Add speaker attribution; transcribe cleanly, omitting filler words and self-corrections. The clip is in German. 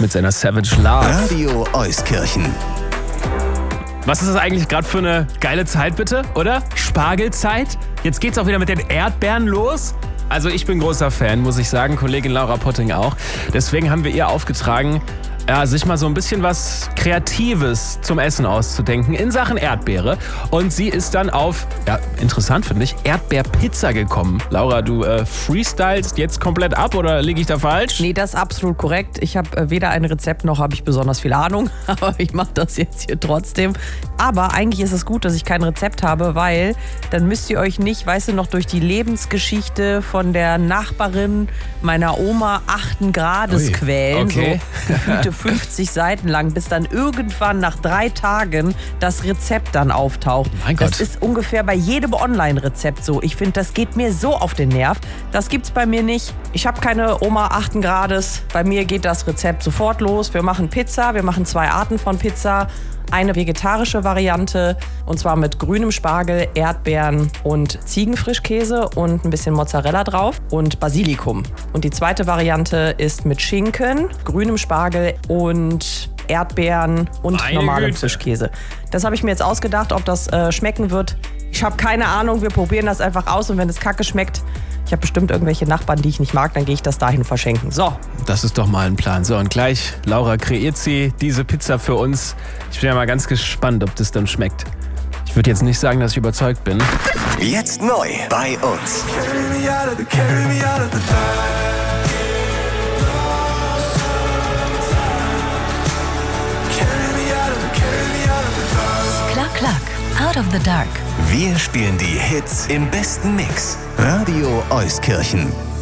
Speaker 1: mit seiner Savage Love.
Speaker 2: Radio Euskirchen.
Speaker 1: Was ist das eigentlich gerade für eine geile Zeit, bitte, oder? Spargelzeit? Jetzt geht's auch wieder mit den Erdbeeren los. Also ich bin großer Fan, muss ich sagen, Kollegin Laura Potting auch. Deswegen haben wir ihr aufgetragen, sich mal so ein bisschen was Kreatives zum Essen auszudenken in Sachen Erdbeere. Und sie ist dann auf, interessant finde ich, Erdbeerpizza gekommen. Laura, du freestylst jetzt komplett ab oder liege ich da falsch?
Speaker 3: Nee, das ist absolut korrekt. Ich habe weder ein Rezept noch habe ich besonders viel Ahnung. Aber ich mache das jetzt hier trotzdem. Aber eigentlich ist es gut, dass ich kein Rezept habe, weil dann müsst ihr euch nicht, weißt du, noch durch die Lebensgeschichte von der Nachbarin meiner Oma 8. Grades quälen.
Speaker 1: Okay.
Speaker 3: So gefühlte 50 Seiten lang, bis dann irgendwann nach 3 Tagen das Rezept dann auftaucht.
Speaker 1: Mein Gott.
Speaker 3: Das ist ungefähr bei jedem Online-Rezept so. Ich finde, das geht mir so auf den Nerv. Das gibt's bei mir nicht. Ich habe keine Oma 8. Grades. Bei mir geht das Rezept sofort los. Wir machen Pizza, wir machen 2 Arten von Pizza. Eine vegetarische Variante, und zwar mit grünem Spargel, Erdbeeren und Ziegenfrischkäse und ein bisschen Mozzarella drauf und Basilikum. Und die zweite Variante ist mit Schinken, grünem Spargel und Erdbeeren und
Speaker 1: Meine
Speaker 3: normalem
Speaker 1: Güte.
Speaker 3: Frischkäse. Das habe ich mir jetzt ausgedacht, ob das schmecken wird. Ich habe keine Ahnung, wir probieren das einfach aus und wenn es kacke schmeckt, ich habe bestimmt irgendwelche Nachbarn, die ich nicht mag, dann gehe ich das dahin verschenken. So.
Speaker 1: Das ist doch mal ein Plan. So, und gleich, Laura, kreiert sie diese Pizza für uns. Ich bin ja mal ganz gespannt, ob das dann schmeckt. Ich würde jetzt nicht sagen, dass ich überzeugt bin.
Speaker 2: Jetzt neu bei uns.
Speaker 4: Klack, klack, out of the dark.
Speaker 2: Wir spielen die Hits im besten Mix. Radio Euskirchen.